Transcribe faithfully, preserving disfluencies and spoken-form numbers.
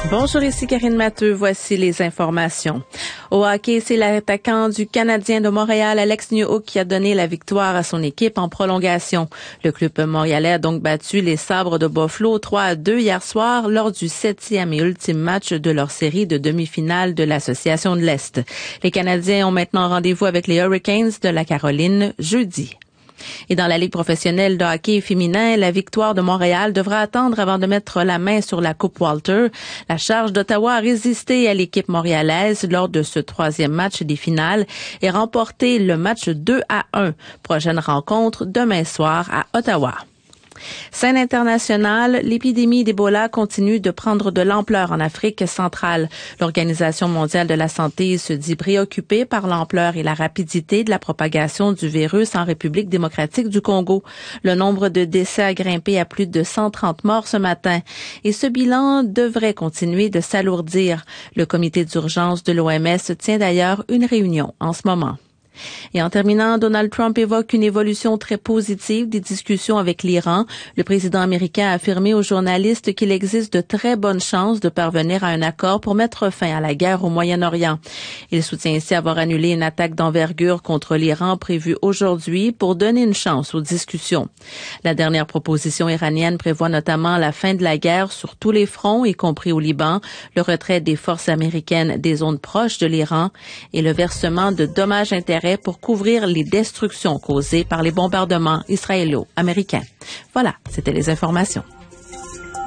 Bonjour, ici Karine Matteux. Voici les informations. Au hockey, c'est l'attaquant du Canadien de Montréal, Alex Newhook, qui a donné la victoire à son équipe en prolongation. Le club montréalais a donc battu les Sabres de Buffalo trois à deux hier soir lors du septième et ultime match de leur série de demi-finale de l'Association de l'Est. Les Canadiens ont maintenant rendez-vous avec les Hurricanes de la Caroline jeudi. Et dans la Ligue professionnelle de hockey féminin, la victoire de Montréal devra attendre avant de mettre la main sur la Coupe Walter. La charge d'Ottawa a résisté à l'équipe montréalaise lors de ce troisième match des finales et remporté le match deux à un. Prochaine rencontre demain soir à Ottawa. Scène internationale, l'épidémie d'Ebola continue de prendre de l'ampleur en Afrique centrale. L'Organisation mondiale de la santé se dit préoccupée par l'ampleur et la rapidité de la propagation du virus en République démocratique du Congo. Le nombre de décès a grimpé à plus de cent trente morts ce matin et ce bilan devrait continuer de s'alourdir. Le comité d'urgence de l'O M S tient d'ailleurs une réunion en ce moment. Et en terminant, Donald Trump évoque une évolution très positive des discussions avec l'Iran. Le président américain a affirmé aux journalistes qu'il existe de très bonnes chances de parvenir à un accord pour mettre fin à la guerre au Moyen-Orient. Il soutient ainsi avoir annulé une attaque d'envergure contre l'Iran prévue aujourd'hui pour donner une chance aux discussions. La dernière proposition iranienne prévoit notamment la fin de la guerre sur tous les fronts, y compris au Liban, le retrait des forces américaines des zones proches de l'Iran et le versement de dommages-intérêts pour couvrir les destructions causées par les bombardements israélo-américains. Voilà, c'était les informations.